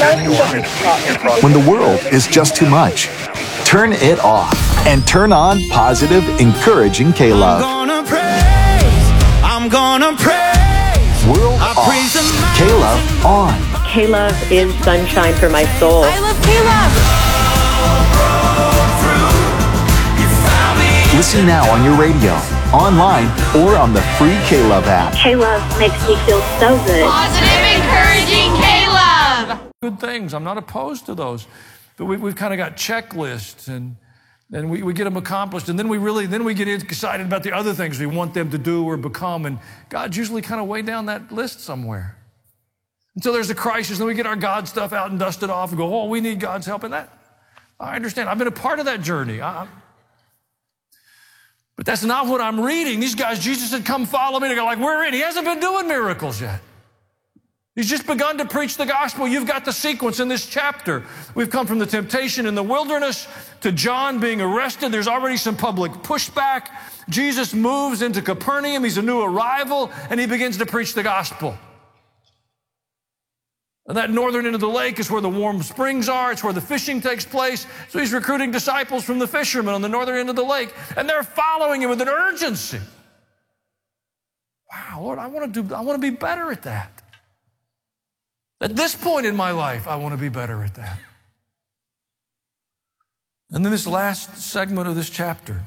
When the world is just too much, turn it off and turn on positive, encouraging K-Love. I'm gonna praise. World off, K-Love on. K-Love is sunshine for my soul. I love K-Love. Listen now on your radio, online, or on the free K-Love app. K-Love makes me feel so good. Positive, encouraging K-Love. Good things. I'm not opposed to those. But we've kind of got checklists and we get them accomplished. And then we get excited about the other things we want them to do or become. And God's usually kind of way down that list somewhere. Until there's a crisis, then we get our God stuff out and dust it off and go, oh, we need God's help in that. I understand. I've been a part of that journey. But that's not what I'm reading. These guys, Jesus said, come follow me. They go like, we're in. He hasn't been doing miracles yet. He's just begun to preach the gospel. You've got the sequence in this chapter. We've come from the temptation in the wilderness to John being arrested. There's already some public pushback. Jesus moves into Capernaum. He's a new arrival, and he begins to preach the gospel. And that northern end of the lake is where the warm springs are. It's where the fishing takes place. So he's recruiting disciples from the fishermen on the northern end of the lake, and they're following him with an urgency. Wow, Lord, I want to be better at that. At this point in my life, I want to be better at that. And then this last segment of this chapter,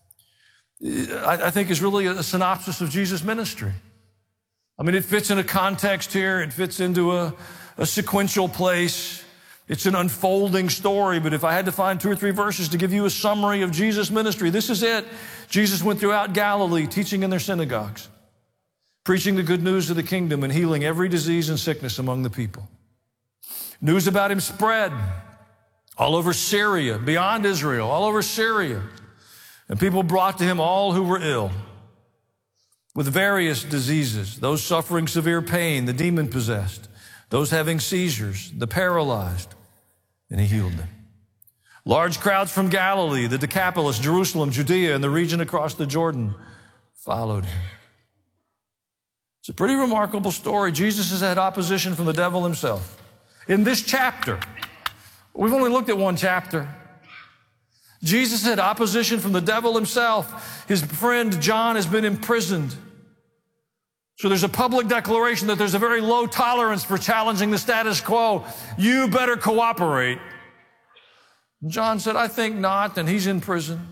I think is really a synopsis of Jesus' ministry. I mean, it fits in a context here. It fits into a sequential place. It's an unfolding story, but if I had to find 2 or 3 verses to give you a summary of Jesus' ministry, this is it. Jesus went throughout Galilee, teaching in their synagogues, preaching the good news of the kingdom and healing every disease and sickness among the people. News about him spread all over Syria, beyond Israel, all over Syria. And people brought to him all who were ill with various diseases, those suffering severe pain, the demon-possessed, those having seizures, the paralyzed, and he healed them. Large crowds from Galilee, the Decapolis, Jerusalem, Judea, and the region across the Jordan followed him. It's a pretty remarkable story. Jesus has had opposition from the devil himself. In this chapter, we've only looked at one chapter. Jesus had opposition from the devil himself. His friend John has been imprisoned. So there's a public declaration that there's a very low tolerance for challenging the status quo. You better cooperate. John said, I think not, and he's in prison.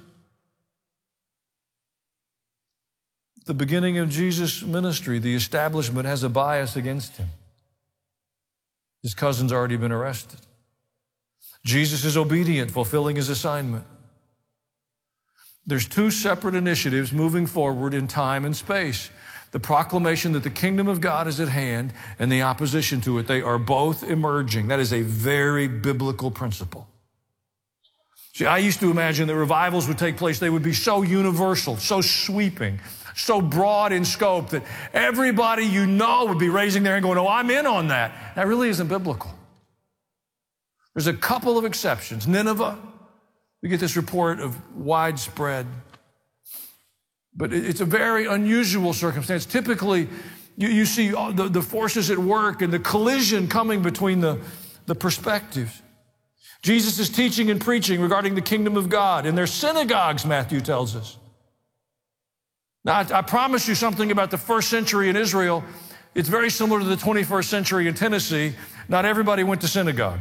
At the beginning of Jesus' ministry, the establishment has a bias against him. His cousin's already been arrested. Jesus is obedient, fulfilling his assignment. There's 2 separate initiatives moving forward in time and space. The proclamation that the kingdom of God is at hand and the opposition to it. They are both emerging. That is a very biblical principle. See, I used to imagine that revivals would take place. They would be so universal, so sweeping, so broad in scope that everybody you know would be raising their hand going, oh, I'm in on that. That really isn't biblical. There's a couple of exceptions. Nineveh, we get this report of widespread. But it's a very unusual circumstance. Typically, you see the forces at work and the collision coming between the perspectives. Jesus is teaching and preaching regarding the kingdom of God in their synagogues, Matthew tells us. Now, I promise you something about the first century in Israel. It's very similar to the 21st century in Tennessee. Not everybody went to synagogue.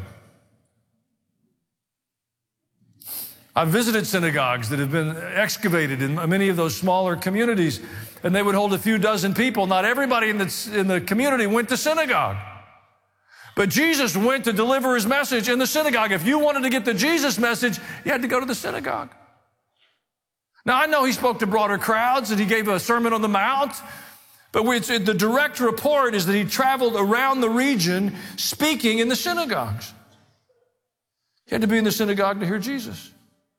I've visited synagogues that have been excavated in many of those smaller communities, and they would hold a few dozen people. Not everybody in the community went to synagogue. But Jesus went to deliver his message in the synagogue. If you wanted to get the Jesus message, you had to go to the synagogue. Now, I know he spoke to broader crowds and he gave a Sermon on the Mount, but the direct report is that he traveled around the region speaking in the synagogues. He had to be in the synagogue to hear Jesus.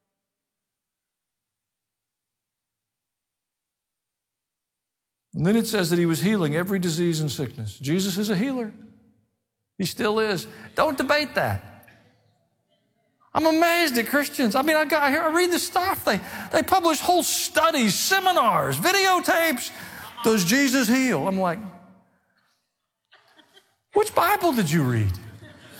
And then it says that he was healing every disease and sickness. Jesus is a healer. He still is. Don't debate that. I'm amazed at Christians. I mean, I read the stuff. They publish whole studies, seminars, videotapes. Does Jesus heal? I'm like, which Bible did you read?